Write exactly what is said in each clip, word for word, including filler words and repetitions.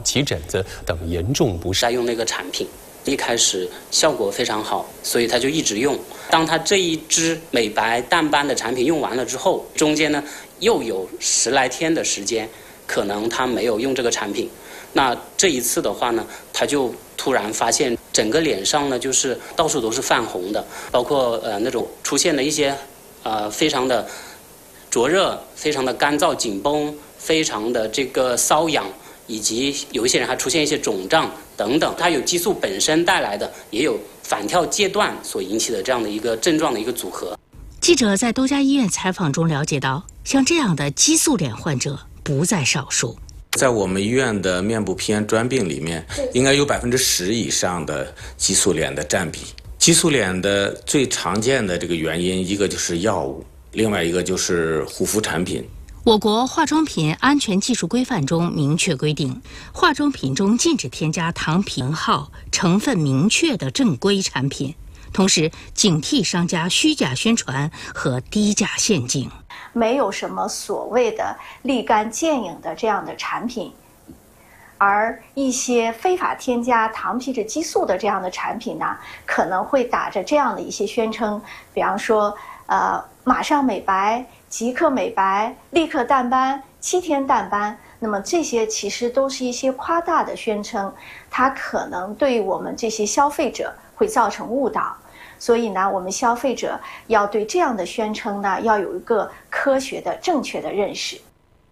起疹子等严重不适。 在用那个产品，一开始效果非常好，所以他就一直用。当他这一支美白淡斑的产品用完了之后，中间呢又有十来天的时间，可能他没有用这个产品。那这一次的话呢，他就突然发现整个脸上呢就是到处都是泛红的，包括呃那种出现了一些呃非常的灼热、非常的干燥紧绷、非常的这个瘙痒，以及有一些人还出现一些肿胀等等。它有激素本身带来的，也有反跳戒断所引起的这样的一个症状的一个组合。 记者在多家医院采访中了解到，像这样的激素脸患者不在少数。 在我们医院的面部皮炎专病里面，应该有百分之十以上的激素脸的占比。激素脸的最常见的这个原因，一个就是药物，另外一个就是护肤产品。 我国化妆品安全技术规范中明确规定，化妆品中禁止添加糖品号、成分明确的正规产品，同时警惕商家虚假宣传和低价陷阱。 没有什么所谓的立竿见影的这样的产品，而一些非法添加糖皮质激素的这样的产品呢，可能会打着这样的一些宣称，比方说呃马上美白、即刻美白、立刻淡斑、七天淡斑，那么这些其实都是一些夸大的宣称，它可能对我们这些消费者会造成误导。所以呢，我们消费者要对这样的宣称呢，要有一个科学的、正确的认识。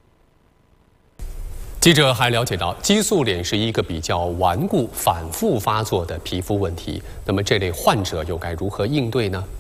记者还了解到，激素脸是一个比较顽固、反复发作的皮肤问题。那么，这类患者又该如何应对呢？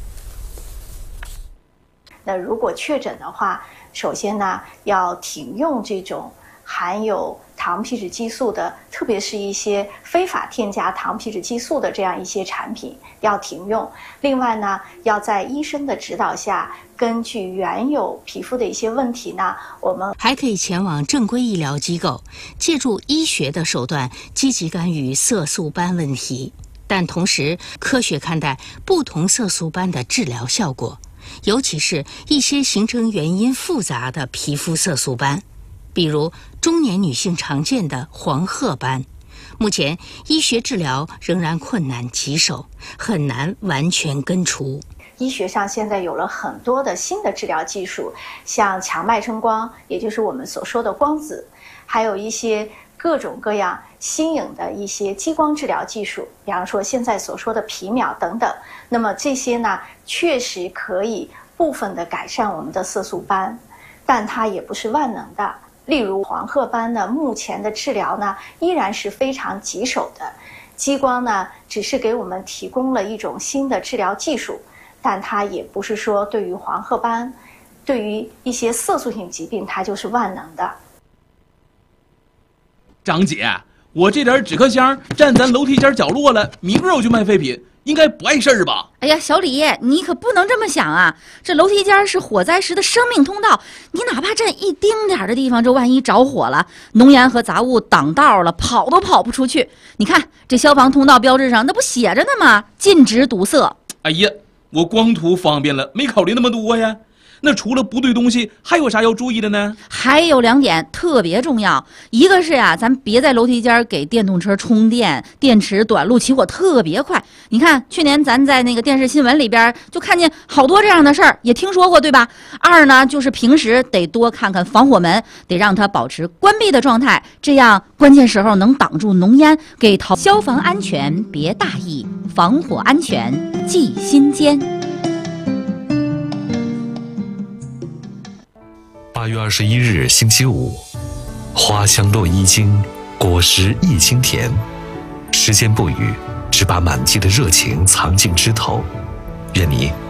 那如果确诊的话，首先呢，要停用这种含有糖皮质激素的，特别是一些非法添加糖皮质激素的这样一些产品要停用。另外呢，要在医生的指导下，根据原有皮肤的一些问题呢，我们还可以前往正规医疗机构，借助医学的手段积极干预色素斑问题，但同时科学看待不同色素斑的治疗效果，尤其是一些形成原因复杂的皮肤色素斑，比如中年女性常见的黄褐斑，目前医学治疗仍然困难棘手，很难完全根除。 医学上现在有了很多的新的治疗技术，像强脉冲光，也就是我们所说的光子，还有一些各种各样新颖的一些激光治疗技术，比方说现在所说的皮秒等等。那么这些呢，确实可以部分的改善我们的色素斑，但它也不是万能的。例如黄褐斑呢，目前的治疗呢依然是非常棘手的。激光呢，只是给我们提供了一种新的治疗技术，但它也不是说对于黄褐斑，对于一些色素性疾病，它就是万能的。 张姐，我这点止咳香站咱楼梯间角落了，明儿我就卖废品，应该不碍事儿吧？ 哎呀，小李，你可不能这么想啊！这楼梯间是火灾时的生命通道，你哪怕站一丁点的地方，这万一着火了，浓烟和杂物挡道了，跑都跑不出去。你看这消防通道标志上那不写着呢吗？禁止堵塞。 哎呀，我光图方便了，没考虑那么多呀。那除了不对东西，还有啥要注意的呢？ 还有两点特别重要，一个是啊，咱别在楼梯间给电动车充电，电池短路起火特别快。你看去年咱在那个电视新闻里边就看见好多这样的事儿，也听说过对吧？二呢，就是平时得多看看防火门，得让它保持关闭的状态，这样关键时候能挡住浓烟，给逃。消防安全别大意，防火安全记心间。 八月二十一日星期五，花香落衣襟，果实溢清甜。时间不语，只把满记的热情藏进枝头。愿你